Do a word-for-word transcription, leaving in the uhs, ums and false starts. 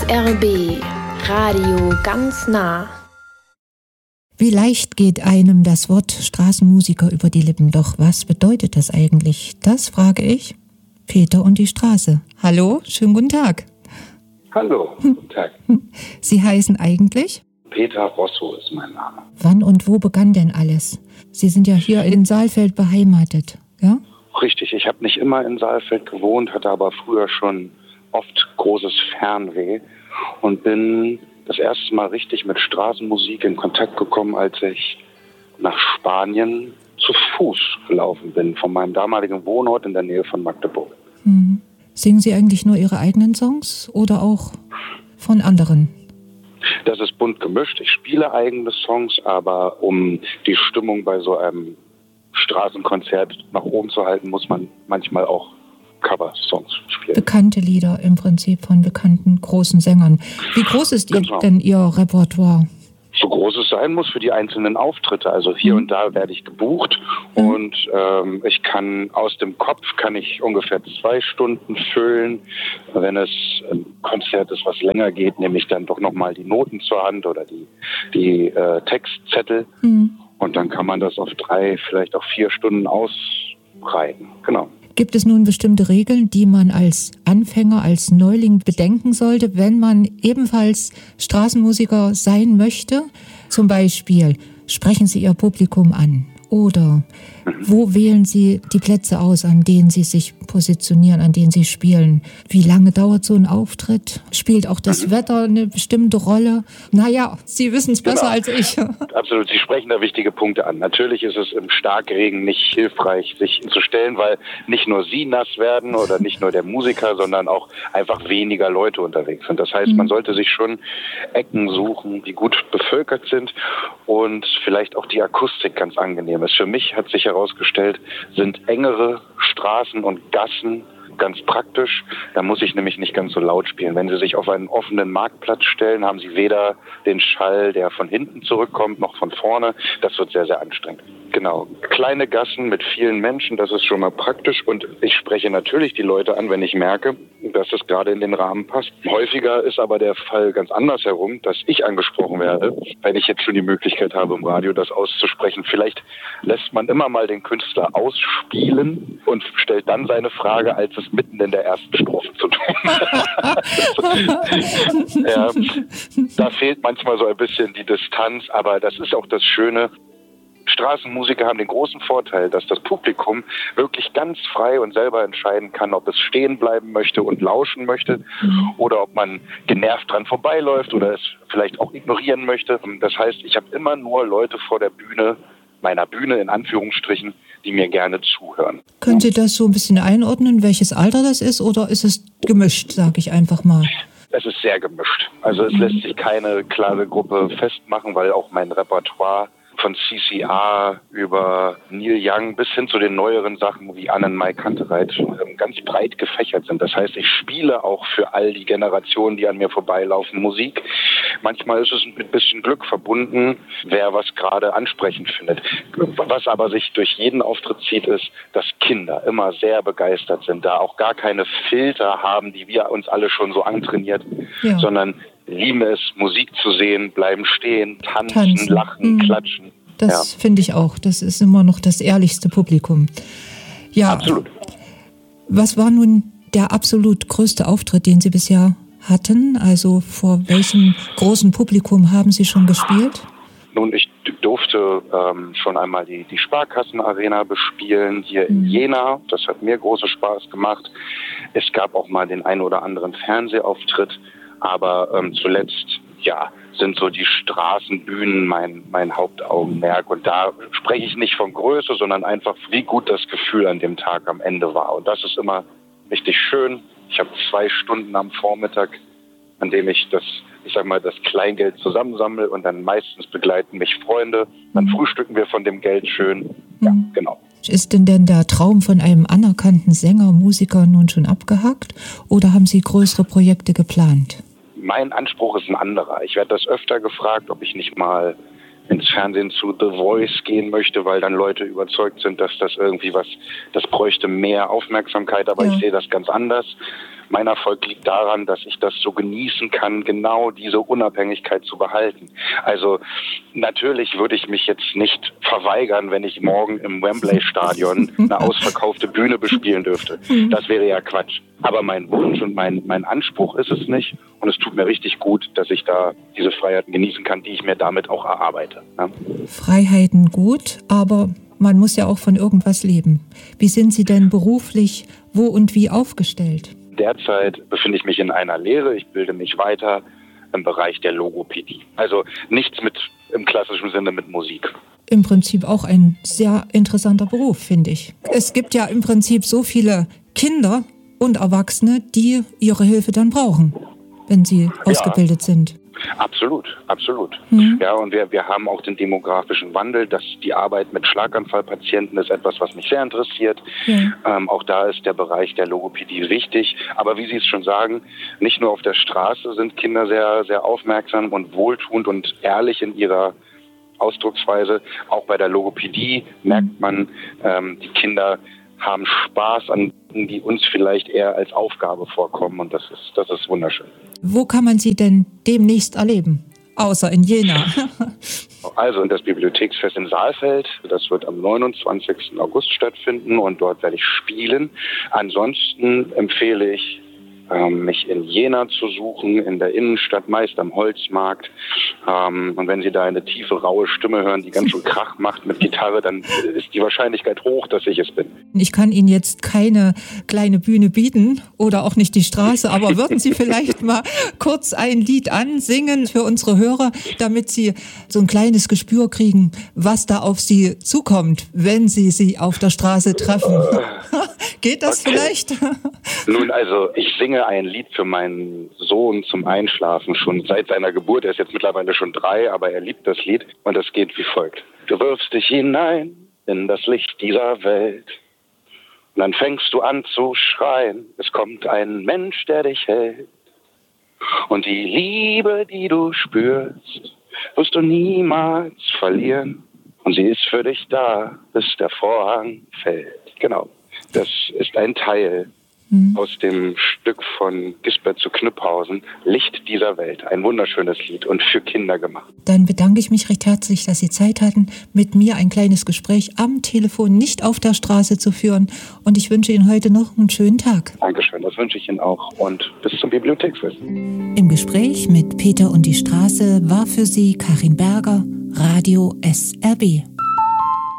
R B Radio ganz nah. Wie leicht geht einem das Wort Straßenmusiker über die Lippen, doch was bedeutet das eigentlich? Das frage ich Peter und die Straße. Hallo, schönen guten Tag. Hallo, guten Tag. Sie heißen eigentlich? Peter Rosso ist mein Name. Wann und wo begann denn alles? Sie sind ja hier in Saalfeld beheimatet, ja? Richtig, ich habe nicht immer in Saalfeld gewohnt, hatte aber früher schon oft großes Fernweh und bin das erste Mal richtig mit Straßenmusik in Kontakt gekommen, als ich nach Spanien zu Fuß gelaufen bin, von meinem damaligen Wohnort in der Nähe von Magdeburg. Hm. Singen Sie eigentlich nur Ihre eigenen Songs oder auch von anderen? Das ist bunt gemischt. Ich spiele eigene Songs, aber um die Stimmung bei so einem Straßenkonzert nach oben zu halten, muss man manchmal auch Cover-Songs spielen. Bekannte Lieder im Prinzip von bekannten großen Sängern. Wie groß ist Genau. denn Ihr Repertoire? So groß es sein muss für die einzelnen Auftritte. Also hier mhm. und da werde ich gebucht mhm. und ähm, ich kann aus dem Kopf kann ich ungefähr zwei Stunden füllen. Wenn es ein Konzert ist, was länger geht, nehme ich dann doch nochmal die Noten zur Hand oder die, die äh, Textzettel mhm. und dann kann man das auf drei, vielleicht auch vier Stunden ausbreiten. Genau. Gibt es nun bestimmte Regeln, die man als Anfänger, als Neuling bedenken sollte, wenn man ebenfalls Straßenmusiker sein möchte? Zum Beispiel, sprechen Sie Ihr Publikum an oder wo wählen Sie die Plätze aus, an denen Sie sich positionieren, an denen Sie spielen? Wie lange dauert so ein Auftritt? Spielt auch das Wetter eine bestimmte Rolle? Naja, Sie wissen es besser Genau. als ich. Absolut, Sie sprechen da wichtige Punkte an. Natürlich ist es im Starkregen nicht hilfreich, sich zu stellen, weil nicht nur Sie nass werden oder nicht nur der Musiker, sondern auch einfach weniger Leute unterwegs sind. Das heißt, mhm. man sollte sich schon Ecken suchen, die gut bevölkert sind und vielleicht auch die Akustik ganz angenehm ist. Für mich hat sich herausgestellt, sind engere Straßen und Gassen ganz praktisch. Da muss ich nämlich nicht ganz so laut spielen. Wenn Sie sich auf einen offenen Marktplatz stellen, haben Sie weder den Schall, der von hinten zurückkommt, noch von vorne. Das wird sehr, sehr anstrengend. Genau. Kleine Gassen mit vielen Menschen, das ist schon mal praktisch. Und ich spreche natürlich die Leute an, wenn ich merke, dass es gerade in den Rahmen passt. Häufiger ist aber der Fall ganz anders herum, dass ich angesprochen werde, wenn ich jetzt schon die Möglichkeit habe, im Radio das auszusprechen. Vielleicht lässt man immer mal den Künstler ausspielen und stellt dann seine Frage, als es mitten in der ersten Strophe zu tun. Ja, da fehlt manchmal so ein bisschen die Distanz, aber das ist auch das Schöne. Straßenmusiker haben den großen Vorteil, dass das Publikum wirklich ganz frei und selber entscheiden kann, ob es stehen bleiben möchte und lauschen möchte oder ob man genervt dran vorbeiläuft oder es vielleicht auch ignorieren möchte. Das heißt, ich habe immer nur Leute vor der Bühne, meiner Bühne in Anführungsstrichen, die mir gerne zuhören. Können Sie das so ein bisschen einordnen, welches Alter das ist, oder ist es gemischt, sage ich einfach mal? Es ist sehr gemischt. Also es lässt sich keine klare Gruppe festmachen, weil auch mein Repertoire von C C A über Neil Young bis hin zu den neueren Sachen wie Annenmai Kantereit ganz breit gefächert sind. Das heißt, ich spiele auch für all die Generationen, die an mir vorbeilaufen, Musik. Manchmal ist es mit ein bisschen Glück verbunden, wer was gerade ansprechend findet. Was aber sich durch jeden Auftritt zieht, ist, dass Kinder immer sehr begeistert sind, da auch gar keine Filter haben, die wir uns alle schon so antrainiert, ja. sondern lieben es, Musik zu sehen, bleiben stehen, tanzen, tanzen. lachen, mhm. klatschen. Das ja. finde ich auch. Das ist immer noch das ehrlichste Publikum. Ja. Absolut. Was war nun der absolut größte Auftritt, den Sie bisher hatten? Also vor welchem großen Publikum haben Sie schon gespielt? Nun, ich durfte ähm, schon einmal die, die Sparkassenarena bespielen hier in Jena. Das hat mir großen Spaß gemacht. Es gab auch mal den ein oder anderen Fernsehauftritt. Aber ähm, zuletzt, ja, sind so die Straßenbühnen mein, mein Hauptaugenmerk. Und da spreche ich nicht von Größe, sondern einfach, wie gut das Gefühl an dem Tag am Ende war. Und das ist immer richtig schön. Ich habe zwei Stunden am Vormittag, an dem ich das, ich sag mal, das Kleingeld zusammensammle und dann meistens begleiten mich Freunde. Dann frühstücken wir von dem Geld schön. Ja, genau. Ist denn denn der Traum von einem anerkannten Sänger, Musiker nun schon abgehakt oder haben Sie größere Projekte geplant? Mein Anspruch ist ein anderer. Ich werde das öfter gefragt, ob ich nicht mal ins Fernsehen zu The Voice gehen möchte, weil dann Leute überzeugt sind, dass das irgendwie was, das bräuchte mehr Aufmerksamkeit, aber ja. ich sehe das ganz anders. Mein Erfolg liegt daran, dass ich das so genießen kann, genau diese Unabhängigkeit zu behalten. Also natürlich würde ich mich jetzt nicht verweigern, wenn ich morgen im Wembley-Stadion eine ausverkaufte Bühne bespielen dürfte. Das wäre ja Quatsch. Aber mein Wunsch und mein, mein Anspruch ist es nicht. Und es tut mir richtig gut, dass ich da diese Freiheiten genießen kann, die ich mir damit auch erarbeite. Ja? Freiheiten gut, aber man muss ja auch von irgendwas leben. Wie sind Sie denn beruflich, wo und wie aufgestellt? Derzeit befinde ich mich in einer Lehre. Ich bilde mich weiter im Bereich der Logopädie. Also nichts mit im klassischen Sinne mit Musik. Im Prinzip auch ein sehr interessanter Beruf, finde ich. Es gibt ja im Prinzip so viele Kinder und Erwachsene, die ihre Hilfe dann brauchen, wenn sie ausgebildet ja. sind. Absolut, absolut. Mhm. Ja, und wir, wir haben auch den demografischen Wandel, dass die Arbeit mit Schlaganfallpatienten ist etwas, was mich sehr interessiert. Ja. Ähm, auch da ist der Bereich der Logopädie wichtig. Aber wie Sie es schon sagen, nicht nur auf der Straße sind Kinder sehr, sehr aufmerksam und wohltuend und ehrlich in ihrer Ausdrucksweise. Auch bei der Logopädie merkt man, ähm, die Kinder haben Spaß an Dingen, die uns vielleicht eher als Aufgabe vorkommen. Und das ist, das ist wunderschön. Wo kann man Sie denn demnächst erleben? Außer in Jena. Also in das Bibliotheksfest in Saalfeld. Das wird am neunundzwanzigsten August stattfinden und dort werde ich spielen. Ansonsten empfehle ich, mich in Jena zu suchen, in der Innenstadt, meist am Holzmarkt. Und wenn Sie da eine tiefe, raue Stimme hören, die ganz schön Krach macht mit Gitarre, dann ist die Wahrscheinlichkeit hoch, dass ich es bin. Ich kann Ihnen jetzt keine kleine Bühne bieten oder auch nicht die Straße, aber würden Sie vielleicht mal kurz ein Lied ansingen für unsere Hörer, damit Sie so ein kleines Gespür kriegen, was da auf Sie zukommt, wenn Sie sie auf der Straße treffen? Geht das okay. vielleicht? Nun, also ich singe ein Lied für meinen Sohn zum Einschlafen schon seit seiner Geburt. Er ist jetzt mittlerweile schon drei, aber er liebt das Lied und es geht wie folgt. Du wirfst dich hinein in das Licht dieser Welt und dann fängst du an zu schreien. Es kommt ein Mensch, der dich hält und die Liebe, die du spürst, wirst du niemals verlieren und sie ist für dich da, bis der Vorhang fällt. Genau, das ist ein Teil Mhm. aus dem Stück von Gisbert zu Knüpphausen, Licht dieser Welt. Ein wunderschönes Lied und für Kinder gemacht. Dann bedanke ich mich recht herzlich, dass Sie Zeit hatten, mit mir ein kleines Gespräch am Telefon, nicht auf der Straße zu führen. Und ich wünsche Ihnen heute noch einen schönen Tag. Dankeschön, das wünsche ich Ihnen auch. Und bis zum Bibliotheksfest. Im Gespräch mit Peter und die Straße war für Sie Karin Berger, Radio S R B.